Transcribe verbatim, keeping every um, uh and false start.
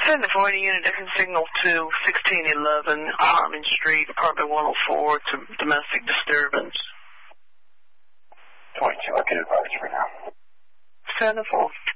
Send the voiding unit that can signal to sixteen eleven Harmon Street, apartment one oh four, to domestic disturbance. twenty-two, I'll get advice for now. Send the phone.